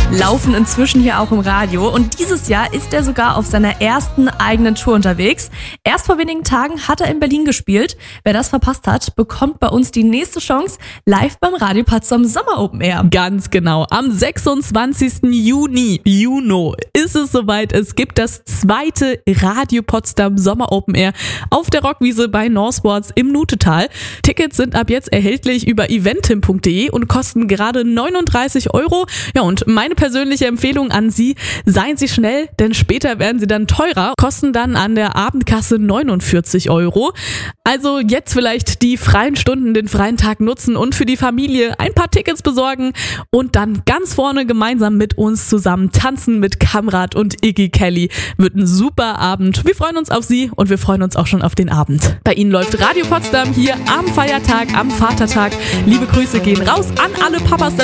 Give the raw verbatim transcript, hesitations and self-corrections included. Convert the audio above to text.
laufen inzwischen hier auch im Radio. Und dieses Jahr ist er sogar auf seiner ersten eigenen Tour unterwegs. Erst vor wenigen Tagen hat er in Berlin gespielt. Wer das verpasst hat, bekommt bei uns die nächste Chance live beim Radio Potsdam Sommer Open Air. Ganz genau. Am sechsundzwanzigsten Juni, Juno, ist es soweit. Es gibt das zweite Radio Potsdam Sommer Open Air auf der Rockwiese bei Northwards im Nutetal. Tickets sind ab jetzt erhältlich über eventim punkt de und kosten gerade neununddreißig Euro. Ja, und meine persönliche Empfehlung an Sie, seien Sie schnell, denn später werden sie dann teurer, kosten dann an der Abendkasse neunundvierzig Euro. Also jetzt vielleicht die freien Stunden, den freien Tag nutzen und für die Familie ein paar Tickets besorgen und dann ganz vorne gemeinsam mit uns zusammen tanzen mit Kamrat und Iggy Kelly. Wird ein super Abend. Wir freuen uns auf Sie und wir freuen uns auch schon auf den Abend. Bei Ihnen läuft Radio Potsdam hier am Feiertag, am Vatertag. Liebe Grüße gehen raus an alle Papas